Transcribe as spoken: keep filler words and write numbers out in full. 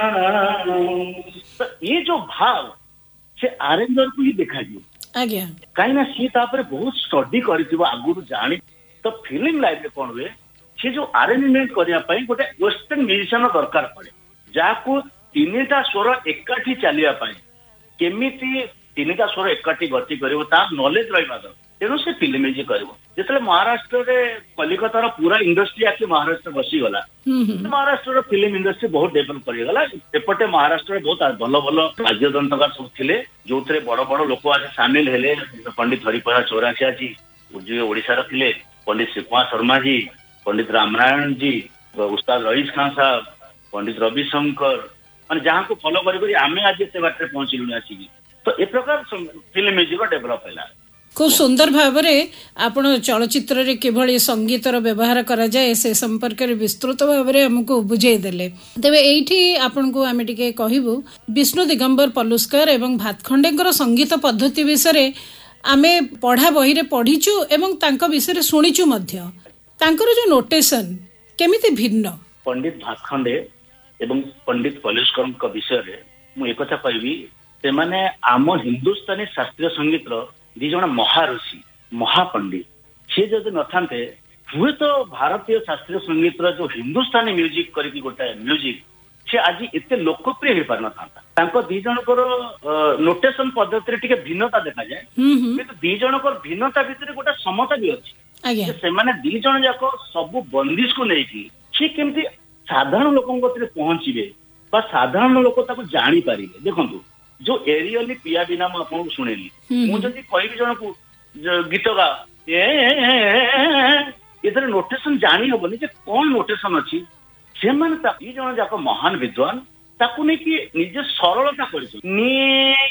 तो ये जो भाव से आरेंजर को ही देखा आज्ञा कहीं ना सी तापर बहुत स्टडी करिथिबो आगुरु जानी तो फिल्म लाइफ रे कोन हुए से जो अरेंजमेंट करिया पई गोटे वेस्टर्न म्यूजिशियन दरकार पड़े जाको तीनटा स्वर एकाठी चलिया पई केमिति तीनटा स्वर एकाठी गति करिवो ता नॉलेज रहिबा दरकार तेणु से फिल्म म्यूजिक करिवो जेतले महाराष्ट्र रे कलिकतार पूरा इंडस्ट्री आके महाराष्ट्र बसी गला महाराष्ट्र फिल्म इंडस्ट्री बहुत डेवलप करि गला एपटे महाराष्ट्र बहुत भलो भलो राज्य दंतकार सब थिले जोथरे बड़ बड़ लोक आज शामिल हेले पंडित हरिप्रसाद चौरासिया जी उज्जय ओडिसा रे थिले पंडित शिवकुमार शर्मा जी पंडित रामनारायण जी उस्ताद रईस खान साहब पंडित रविशंकर माने जहाँ को फॉलो करी करी आमे आज एते बाटे पहुंचिलु आसी तो ए प्रकार फिल्म म्यूजिक डेवलप हैला खूब सुंदर भाव आपण चलचित्र रे किभली संगीतर व्यवहार करा जाए से संपर्क रे विस्तृत भाव रे हमको बुझाई देले तबे एठी आपण को आमे टिके कहिबु विष्णु दिगंबर पलुस्कर एवं भातखंडेकर संगीत पद्धति विषय आमे पढ़ा बही रे पढ़िचु एवं तांका विषय सुनिचु मध्य तांकर जो नोटेशन केमिति भिन्न पंडित भातखंडे एवं पंडित पलुस्कर का विषय रे मु एक कथा कहबी से माने आम हिंदुस्तानी शास्त्रीय संगीत रो दी जण महाऋषि महापंडित से जदि न थांते हुए तो भारतीय शास्त्रीय संगीत रो जो हिंदुस्तानी म्यूजिक करके गोटे म्यूजिक से आज एते लोकप्रिय हो पार न थांता तांको दी जनकर नोटेशन पद्धति रे टिके भिन्नता देखा जाए किंतु दी जनकर भिन्नता भितर गोटे समता भी अछि से माने दी जण जाको सब बंदिश को लेकी से केमती साधारण लोकन कतरे पहुंचीबे बा साधारण लोक ताको जानि पारिबे देखंतु जो एरियली पिया बिना मु आपको सुनेली मु जदि कहबी जण को गीत गा एथरे नोटेशन जानी होबनी जे कोन नोटेशन अछि से माने ता ई जण जाको महान विद्वान ताकू नै कि निजे सरलता करिस नी